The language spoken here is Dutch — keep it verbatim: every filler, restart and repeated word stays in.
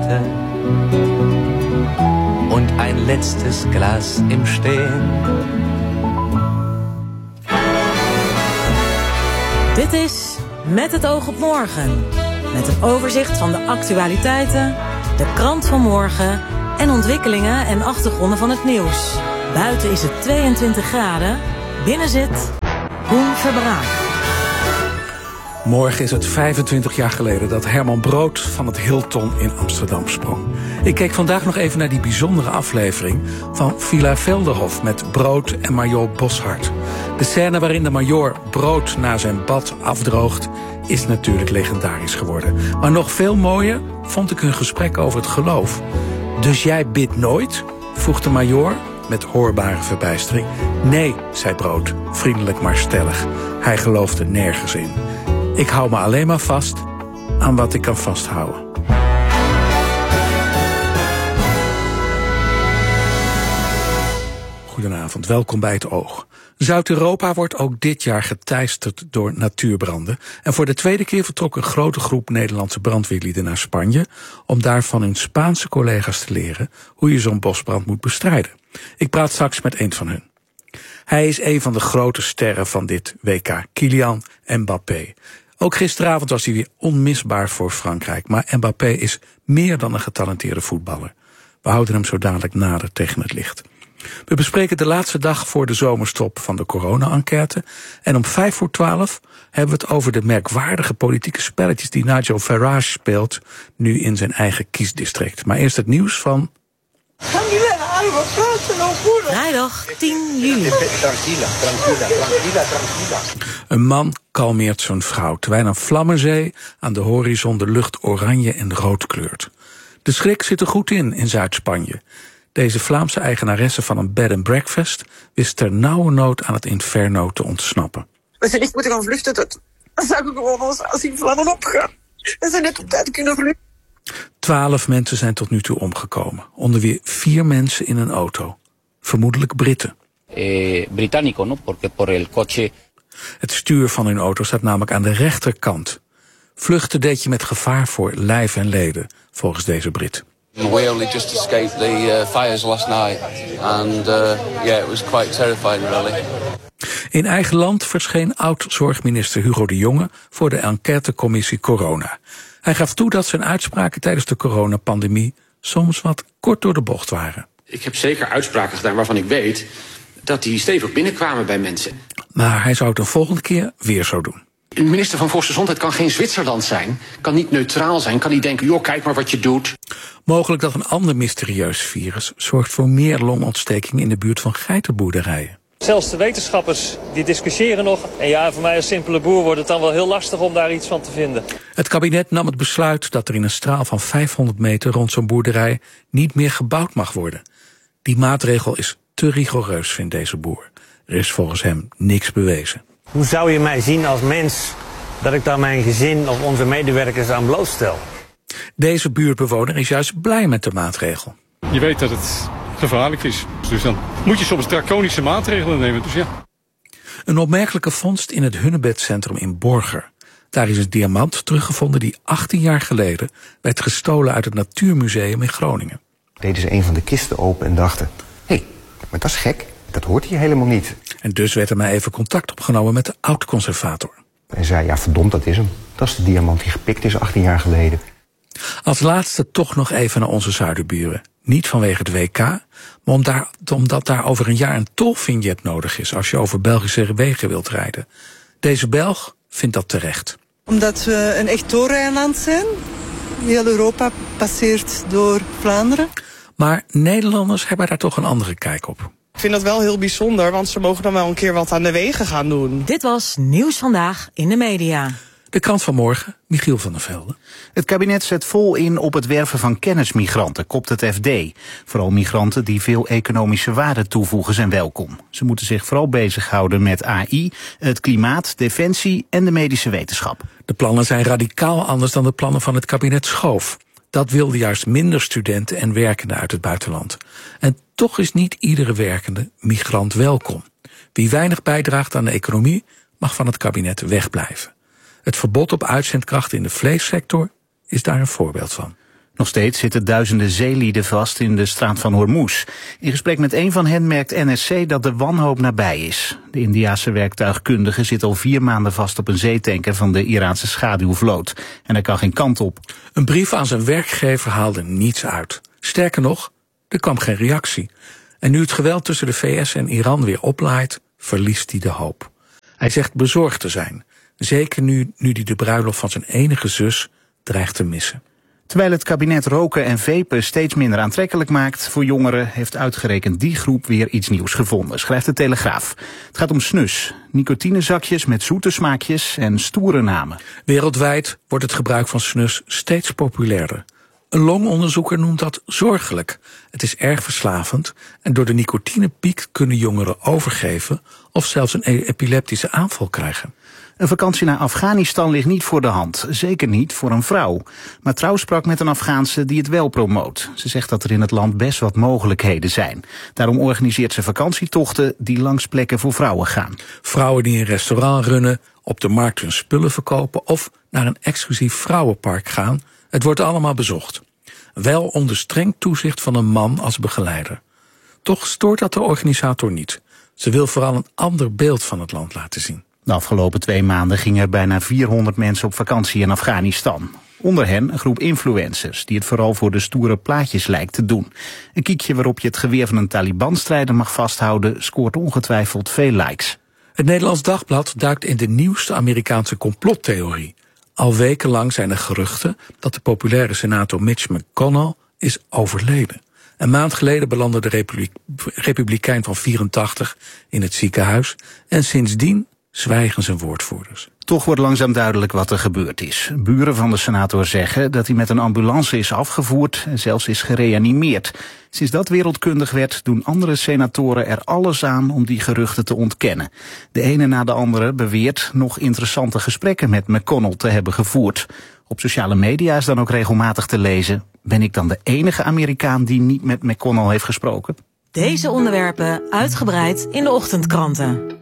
Seite und ein letztes Glas im Stehen. Dit is Met het oog op morgen. Met een overzicht van de actualiteiten, de krant van morgen en ontwikkelingen en achtergronden van het nieuws. Buiten is het tweeëntwintig graden, binnen zit Koen Verbraak. Morgen is het vijfentwintig jaar geleden dat Herman Brood van het Hilton in Amsterdam sprong. Ik keek vandaag nog even naar die bijzondere aflevering van Villa Velderhof met Brood en Major Boshart. De scène waarin de Major Brood na zijn bad afdroogt is natuurlijk legendarisch geworden. Maar nog veel mooier vond ik hun gesprek over het geloof. Dus jij bidt nooit? Vroeg de Major met hoorbare verbijstering. Nee, zei Brood, vriendelijk maar stellig. Hij geloofde nergens in. Ik hou me alleen maar vast aan wat ik kan vasthouden. Goedenavond, welkom bij Het Oog. Zuid-Europa wordt ook dit jaar geteisterd door natuurbranden. En voor de tweede keer vertrok een grote groep Nederlandse brandweerlieden naar Spanje om daar van hun Spaanse collega's te leren hoe je zo'n bosbrand moet bestrijden. Ik praat straks met een van hun. Hij is een van de grote sterren van dit W K, Kylian Mbappé. Ook gisteravond was hij weer onmisbaar voor Frankrijk. Maar Mbappé is meer dan een getalenteerde voetballer. We houden hem zo dadelijk nader tegen het licht. We bespreken de laatste dag voor de zomerstop van de corona-enquête. En om vijf voor twaalf hebben we het over de merkwaardige politieke spelletjes die Nigel Farage speelt, nu in zijn eigen kiesdistrict. Maar eerst het nieuws van Vrijdag tien juli. Een man kalmeert zijn vrouw, terwijl een vlammenzee aan de horizon de lucht oranje en rood kleurt. De schrik zit er goed in in Zuid-Spanje. Deze Vlaamse eigenaresse van een bed and breakfast wist ter nauwe nood aan het inferno te ontsnappen. We zijn echt moeten gaan vluchten. Dat zag ik gewoon als, als die vlammen opgaan. We zijn net op tijd kunnen vluchten. Twaalf mensen zijn tot nu toe omgekomen, onder wie vier mensen in een auto. Vermoedelijk Britten. Eh, Británico, no? Porque por el coche. Het stuur van hun auto staat namelijk aan de rechterkant. Vluchten deed je met gevaar voor lijf en leden, volgens deze Brit. We only just escaped the uh, fires last night, and uh, yeah, it was quite terrifying, really. In eigen land verscheen oud-zorgminister Hugo de Jonge voor de enquêtecommissie Corona. Hij gaf toe dat zijn uitspraken tijdens de coronapandemie soms wat kort door de bocht waren. Ik heb zeker uitspraken gedaan waarvan ik weet dat die stevig binnenkwamen bij mensen. Maar hij zou het de volgende keer weer zo doen. Een minister van Volksgezondheid kan geen Zwitserland zijn, kan niet neutraal zijn, kan niet denken, joh, kijk maar wat je doet. Mogelijk dat een ander mysterieus virus zorgt voor meer longontsteking in de buurt van geitenboerderijen. Zelfs de wetenschappers die discussiëren nog. En ja, voor mij als simpele boer wordt het dan wel heel lastig om daar iets van te vinden. Het kabinet nam het besluit dat er in een straal van vijfhonderd meter rond zo'n boerderij niet meer gebouwd mag worden. Die maatregel is te rigoureus, vindt deze boer. Er is volgens hem niks bewezen. Hoe zou je mij zien als mens dat ik daar mijn gezin of onze medewerkers aan blootstel? Deze buurtbewoner is juist blij met de maatregel. Je weet dat het gevaarlijk is, dus dan moet je soms draconische maatregelen nemen. Dus ja. Een opmerkelijke vondst in het Hunebedcentrum in Borger. Daar is een diamant teruggevonden die achttien jaar geleden werd gestolen uit het Natuurmuseum in Groningen. Deden ze een van de kisten open en dachten, hé, hey, maar dat is gek, dat hoort hier helemaal niet. En dus werd er maar even contact opgenomen met de oud-conservator. En zei, ja verdomd, dat is hem. Dat is de diamant die gepikt is achttien jaar geleden. Als laatste toch nog even naar onze zuiderburen. Niet vanwege het W K, maar om daar, omdat daar over een jaar een tolvignet nodig is als je over Belgische wegen wilt rijden. Deze Belg vindt dat terecht. Omdat we een echt doorrijland zijn. Heel Europa passeert door Vlaanderen. Maar Nederlanders hebben daar toch een andere kijk op. Ik vind dat wel heel bijzonder, want ze mogen dan wel een keer wat aan de wegen gaan doen. Dit was Nieuws Vandaag in de media. De krant van morgen, Michiel van der Velde. Het kabinet zet vol in op het werven van kennismigranten, kopt het F D. Vooral migranten die veel economische waarde toevoegen zijn welkom. Ze moeten zich vooral bezighouden met A I, het klimaat, defensie en de medische wetenschap. De plannen zijn radicaal anders dan de plannen van het kabinet Schoof. Dat wilde juist minder studenten en werkenden uit het buitenland. En toch is niet iedere werkende migrant welkom. Wie weinig bijdraagt aan de economie mag van het kabinet wegblijven. Het verbod op uitzendkrachten in de vleessector is daar een voorbeeld van. Nog steeds zitten duizenden zeelieden vast in de straat van Hormuz. In gesprek met een van hen merkt N S C dat de wanhoop nabij is. De Indiase werktuigkundige zit al vier maanden vast op een zeetanker van de Iraanse schaduwvloot. En hij kan geen kant op. Een brief aan zijn werkgever haalde niets uit. Sterker nog, er kwam geen reactie. En nu het geweld tussen de V S en Iran weer oplaait, verliest hij de hoop. Hij zegt bezorgd te zijn. Zeker nu, nu hij de bruiloft van zijn enige zus dreigt te missen. Terwijl het kabinet roken en vapen steeds minder aantrekkelijk maakt voor jongeren, heeft uitgerekend die groep weer iets nieuws gevonden, schrijft de Telegraaf. Het gaat om snus, nicotinezakjes met zoete smaakjes en stoere namen. Wereldwijd wordt het gebruik van snus steeds populairder. Een longonderzoeker noemt dat zorgelijk. Het is erg verslavend en door de nicotinepiek kunnen jongeren overgeven of zelfs een epileptische aanval krijgen. Een vakantie naar Afghanistan ligt niet voor de hand, zeker niet voor een vrouw. Maar Trouw sprak met een Afghaanse die het wel promoot. Ze zegt dat er in het land best wat mogelijkheden zijn. Daarom organiseert ze vakantietochten die langs plekken voor vrouwen gaan. Vrouwen die een restaurant runnen, op de markt hun spullen verkopen of naar een exclusief vrouwenpark gaan. Het wordt allemaal bezocht. Wel onder streng toezicht van een man als begeleider. Toch stoort dat de organisator niet. Ze wil vooral een ander beeld van het land laten zien. De afgelopen twee maanden gingen er bijna vierhonderd mensen op vakantie in Afghanistan. Onder hen een groep influencers die het vooral voor de stoere plaatjes lijkt te doen. Een kiekje waarop je het geweer van een Taliban-strijder mag vasthouden scoort ongetwijfeld veel likes. Het Nederlands Dagblad duikt in de nieuwste Amerikaanse complottheorie. Al wekenlang zijn er geruchten dat de populaire senator Mitch McConnell is overleden. Een maand geleden belandde de republiek, republikein van vierentachtig in het ziekenhuis en sindsdien zwijgen zijn woordvoerders. Toch wordt langzaam duidelijk wat er gebeurd is. Buren van de senator zeggen dat hij met een ambulance is afgevoerd en zelfs is gereanimeerd. Sinds dat wereldkundig werd, doen andere senatoren er alles aan om die geruchten te ontkennen. De ene na de andere beweert nog interessante gesprekken met McConnell te hebben gevoerd. Op sociale media is dan ook regelmatig te lezen: ben ik dan de enige Amerikaan die niet met McConnell heeft gesproken? Deze onderwerpen uitgebreid in de ochtendkranten.